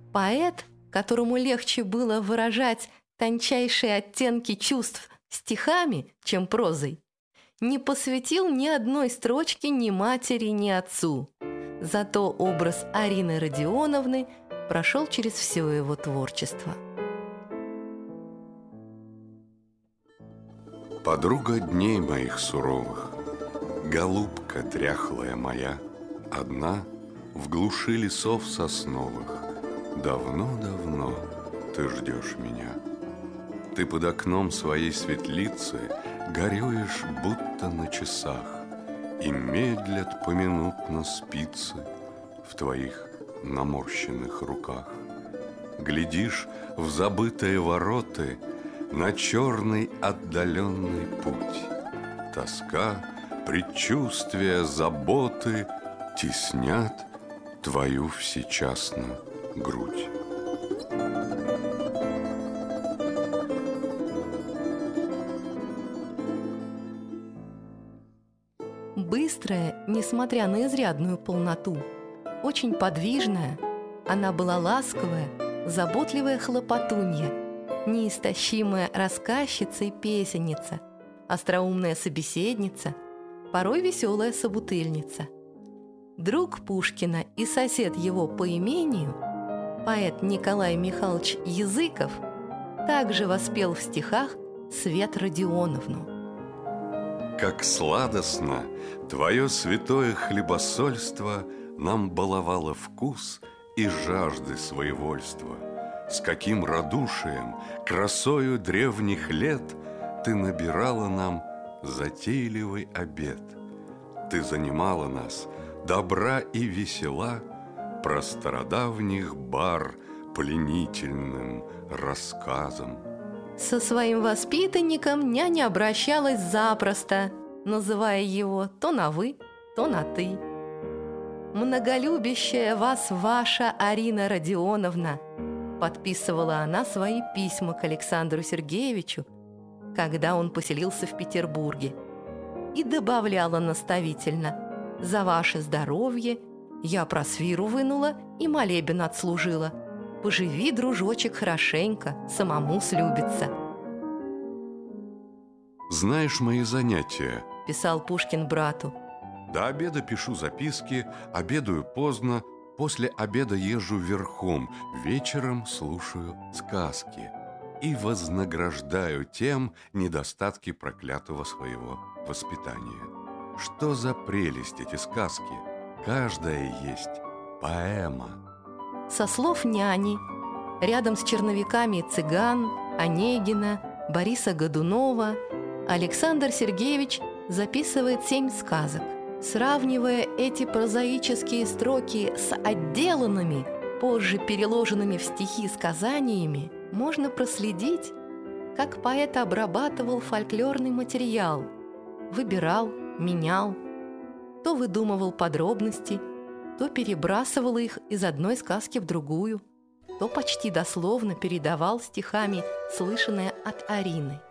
Поэт, которому легче было выражать тончайшие оттенки чувств стихами, чем прозой, не посвятил ни одной строчки ни матери, ни отцу. Зато образ Арины Родионовны прошел через все его творчество. Подруга дней моих суровых, голубка дряхлая моя, одна в глуши лесов сосновых. Давно-давно ты ждешь меня. Ты под окном своей светлицы горюешь, будто на часах, и медлят поминутно спицы в твоих наморщенных руках. Глядишь в забытые вороты на черный отдаленный путь. Тоска, предчувствия, заботы теснят твою всечасно грудь. Быстрая, несмотря на изрядную полноту, очень подвижная, она была ласковая, заботливая хлопотунья, неистощимая рассказчица и песенница, остроумная собеседница, порой веселая собутыльница. Друг Пушкина и сосед его по имению, поэт Николай Михайлович Языков, также воспел в стихах Свет Родионовну. Как сладостно твое святое хлебосольство нам баловало вкус и жажды своевольства. С каким радушием, красою древних лет ты набирала нам затейливый обед. Ты занимала нас добра и весела про стародавних бар пленительным рассказом. Со своим воспитанником няня обращалась запросто, называя его то на «вы», то на «ты». «Многолюбящая вас ваша Арина Родионовна», подписывала она свои письма к Александру Сергеевичу, когда он поселился в Петербурге, и добавляла наставительно: «За ваше здоровье я просвиру вынула и молебен отслужила. Поживи, дружочек, хорошенько, самому слюбится». «Знаешь мои занятия», – писал Пушкин брату. «До обеда пишу записки, обедаю поздно, после обеда езжу верхом, вечером слушаю сказки и вознаграждаю тем недостатки проклятого своего воспитания. Что за прелесть эти сказки! Каждая есть поэма». Со слов няни, рядом с черновиками Цыган, Онегина, Бориса Годунова, Александр Сергеевич записывает 7 сказок. Сравнивая эти прозаические строки с отделанными, позже переложенными в стихи сказаниями, можно проследить, как поэт обрабатывал фольклорный материал, выбирал, менял, то выдумывал подробности, то перебрасывал их из одной сказки в другую, то почти дословно передавал стихами слышанное от Арины.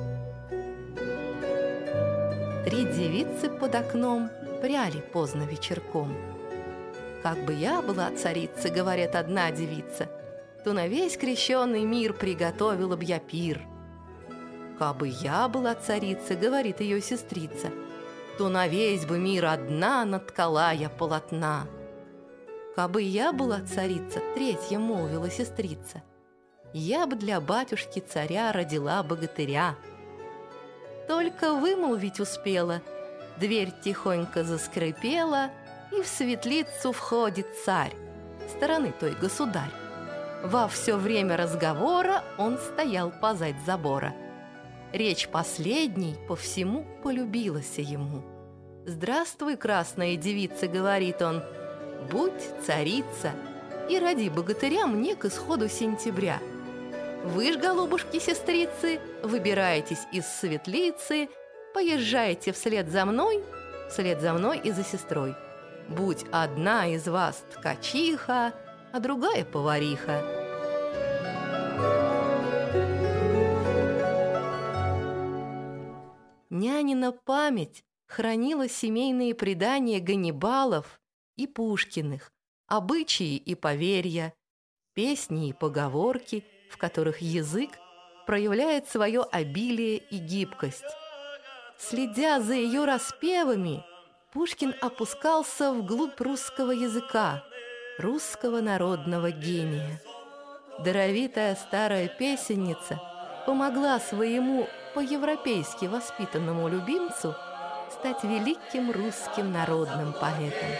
3 девицы под окном пряли поздно вечерком. «Как бы я была царица, — говорит одна девица, — то на весь крещеный мир приготовила б я пир. Кабы я была царица, — говорит ее сестрица, — то на весь бы мир одна наткала я полотна. Кабы я была царица, — третья молвила сестрица, — я бы для батюшки царя родила богатыря. Только вымолвить успела, дверь тихонько заскрипела, и в светлицу входит царь, стороны той государь. Во все время разговора он стоял позадь забора. Речь последней по всему полюбилась ему. «Здравствуй, красная девица, — говорит он, — будь царица, и роди богатыря мне к исходу сентября. Вы ж, голубушки-сестрицы, выбираетесь из светлицы, поезжайте вслед за мной и за сестрой. Будь одна из вас ткачиха, а другая повариха». Нянина память хранила семейные предания Ганнибалов и Пушкиных, обычаи и поверья. песни и поговорки, в которых язык проявляет свое обилие и гибкость. Следя за ее распевами, Пушкин опускался вглубь русского языка, русского народного гения. Даровитая старая песенница помогла своему по-европейски воспитанному любимцу стать великим русским народным поэтом.